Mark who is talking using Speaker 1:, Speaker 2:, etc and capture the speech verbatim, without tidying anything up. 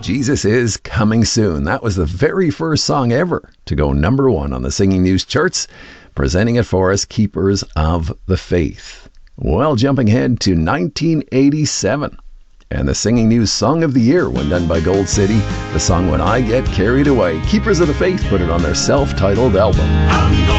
Speaker 1: Jesus is Coming Soon. That was the very first song ever to go number one on the Singing News charts. Presenting it for us, Keepers of the Faith. Well, jumping ahead to nineteen eighty-seven. And the Singing News Song of the Year, when done by Gold City, the song When I Get Carried Away. Keepers of the Faith put it on their self-titled album.